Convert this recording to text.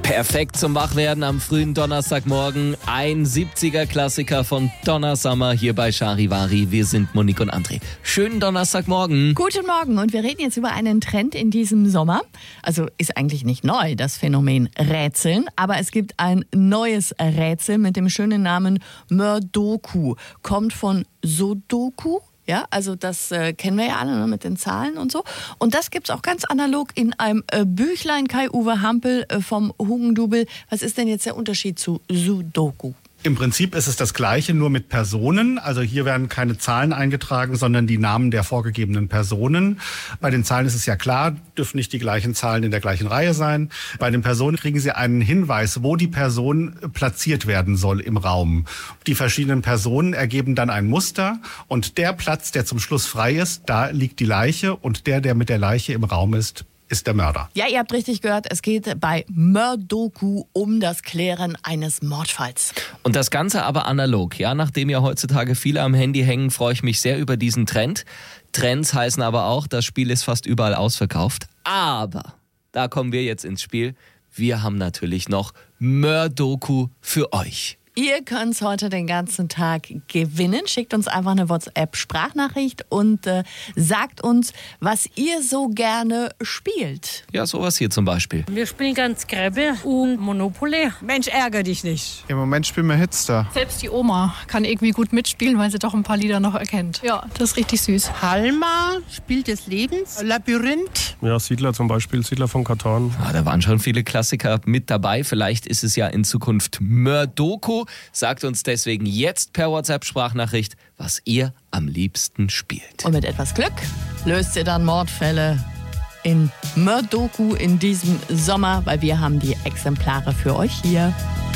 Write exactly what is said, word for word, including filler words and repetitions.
Perfekt zum Wachwerden am frühen Donnerstagmorgen. Ein siebziger-Klassiker von Donna Summer hier bei Charivari. Wir sind Monique und André. Schönen Donnerstagmorgen. Guten Morgen und wir reden jetzt über einen Trend in diesem Sommer. Also ist eigentlich nicht neu, das Phänomen Rätseln. Aber es gibt ein neues Rätsel mit dem schönen Namen Mördoku. Kommt von Sudoku. Ja, also das äh, kennen wir ja alle, ne, mit den Zahlen und so. Und das gibt's auch ganz analog in einem äh, Büchlein Kai-Uwe Hampel äh, vom Hugendubel. Was ist denn jetzt der Unterschied zu Sudoku? Im Prinzip ist es das Gleiche, nur mit Personen. Also hier werden keine Zahlen eingetragen, sondern die Namen der vorgegebenen Personen. Bei den Zahlen ist es ja klar, dürfen nicht die gleichen Zahlen in der gleichen Reihe sein. Bei den Personen kriegen Sie einen Hinweis, wo die Person platziert werden soll im Raum. Die verschiedenen Personen ergeben dann ein Muster und der Platz, der zum Schluss frei ist, da liegt die Leiche und der, der mit der Leiche im Raum ist, ist der Mörder. Ja, ihr habt richtig gehört, es geht bei Mördoku um das Klären eines Mordfalls. Und das Ganze aber analog. Ja, nachdem ja heutzutage viele am Handy hängen, freue ich mich sehr über diesen Trend. Trends heißen aber auch, das Spiel ist fast überall ausverkauft. Aber da kommen wir jetzt ins Spiel. Wir haben natürlich noch Mördoku für euch. Ihr könnt es heute den ganzen Tag gewinnen. Schickt uns einfach eine WhatsApp-Sprachnachricht und äh, sagt uns, was ihr so gerne spielt. Ja, sowas hier zum Beispiel. Wir spielen ganz Scrabble und Monopoly. Mensch, ärger dich nicht. Im Moment spielen wir Hitster. Selbst die Oma kann irgendwie gut mitspielen, weil sie doch ein paar Lieder noch erkennt. Ja, das ist richtig süß. Halma, Spiel des Lebens. Labyrinth. Ja, Siedler zum Beispiel, Siedler von Catan. Ah, da waren schon viele Klassiker mit dabei. Vielleicht ist es ja in Zukunft Mördoku. Sagt uns deswegen jetzt per WhatsApp-Sprachnachricht, was ihr am liebsten spielt. Und mit etwas Glück löst ihr dann Mordfälle in Mördoku in diesem Sommer, weil wir haben die Exemplare für euch hier.